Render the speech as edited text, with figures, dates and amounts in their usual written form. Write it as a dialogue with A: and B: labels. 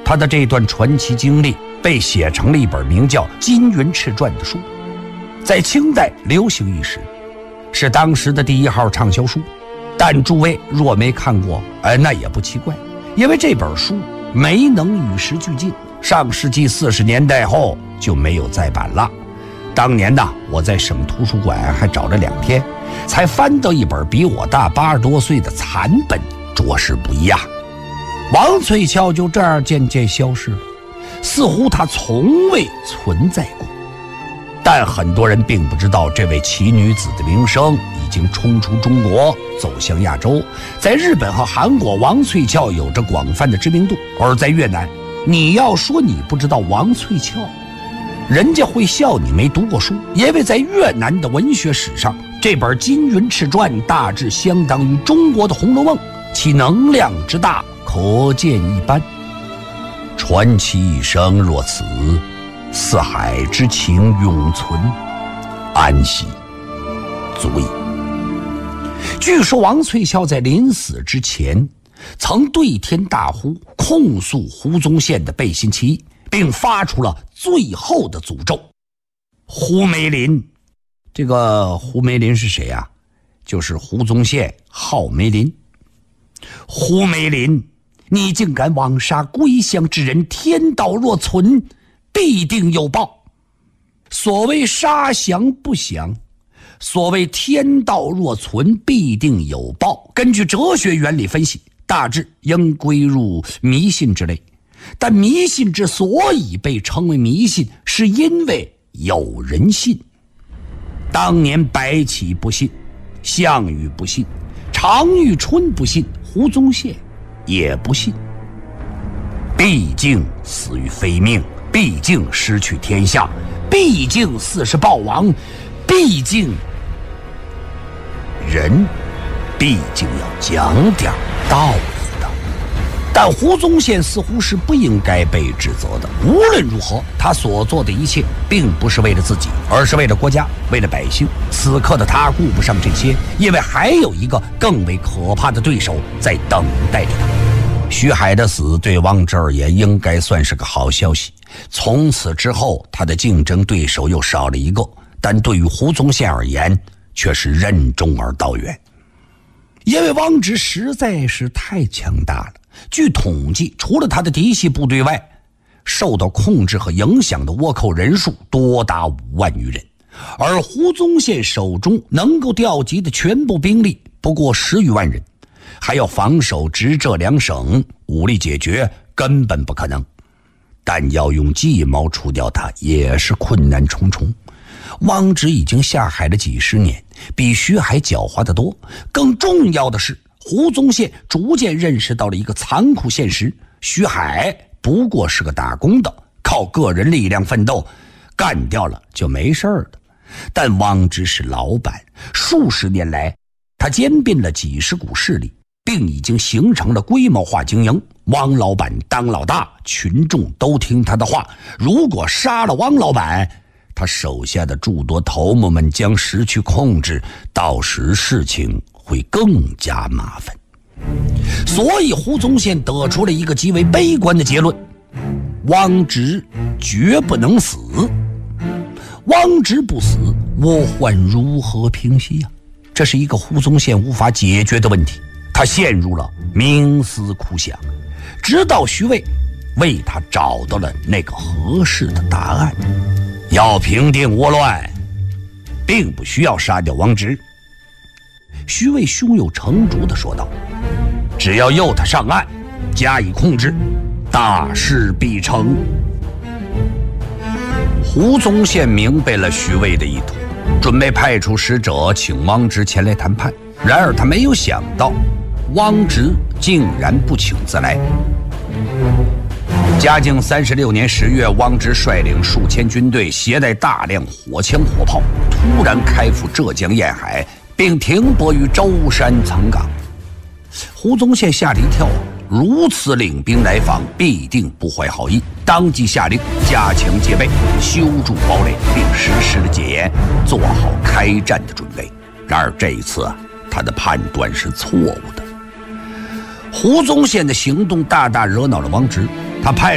A: 他的这段传奇经历被写成了一本名叫《金云赤传》的书，在清代流行一时，是当时的第1号畅销书。但诸位若没看过，那也不奇怪，因为这本书没能与时俱进，上世纪40年代后就没有再版了。当年呢，我在省图书馆还找了2天，才翻到一本比我大80多岁的残本，着实不一样。王翠翘就这样渐渐消失了，似乎他从未存在过。但很多人并不知道，这位奇女子的名声已经冲出中国，走向亚洲。在日本和韩国，王翠翘有着广泛的知名度，而在越南，你要说你不知道王翠翘，人家会笑你没读过书，因为在越南的文学史上，这本《金云赤传》大致相当于中国的《红楼梦》，其能量之大可见一斑。传其一生若此，四海之情永存，安息足矣。据说王翠翘在临死之前曾对天大呼，控诉胡宗宪的背信弃义，并发出了最后的诅咒。胡梅林，这个胡梅林是谁啊？就是胡宗宪号梅林。胡梅林，你竟敢枉杀归乡之人，天道若存，必定有报。所谓杀降不降，所谓天道若存，必定有报，根据哲学原理分析，大致应归入迷信之类。但迷信之所以被称为迷信，是因为有人信。当年白起不信，项羽不信，常遇春不信，胡宗宪也不信。毕竟死于非命，毕竟失去天下，毕竟四世暴亡，毕竟人毕竟要讲点道理的。但胡宗宪似乎是不应该被指责的。无论如何，他所做的一切并不是为了自己，而是为了国家，为了百姓。此刻的他顾不上这些，因为还有一个更为可怕的对手在等待着他。徐海的死对汪直而言应该算是个好消息，从此之后他的竞争对手又少了一个。但对于胡宗宪而言却是任重而道远，因为汪直实在是太强大了。据统计，除了他的嫡系部队外，受到控制和影响的倭寇人数多达5万余人，而胡宗宪手中能够调集的全部兵力不过10余万人，还要防守直浙2省，武力解决根本不可能。但要用计谋除掉他也是困难重重。汪直已经下海了几十年，比徐海狡猾得多。更重要的是，胡宗宪逐渐认识到了一个残酷现实，徐海不过是个打工的，靠个人力量奋斗，干掉了就没事的。但汪直是老板，数十年来他兼并了几十股势力，并已经形成了规模化经营。汪老板当老大，群众都听他的话。如果杀了汪老板，他手下的诸多头目们将失去控制，到时事情会更加麻烦。所以胡宗宪得出了一个极为悲观的结论：汪直绝不能死。汪直不死，倭患如何平息啊？这是一个胡宗宪无法解决的问题。他陷入了冥思苦想，直到徐渭为他找到了那个合适的答案。要平定倭乱，并不需要杀掉汪直。徐渭胸有成竹地说道：只要诱他上岸，加以控制，大事必成。胡宗宪明白了徐渭的意图，准备派出使者请汪直前来谈判。然而他没有想到，汪直竟然不请自来。嘉靖36年10月，汪直率领数千军队，携带大量火枪火炮，突然开赴浙江沿海，并停泊于舟山曾港。胡宗宪吓了一跳，如此领兵来访，必定不怀好意，当即下令加强戒备，修筑堡垒，并实施了戒严，做好开战的准备。然而这一次他的判断是错误的。胡宗宪的行动大大惹恼了汪直，他派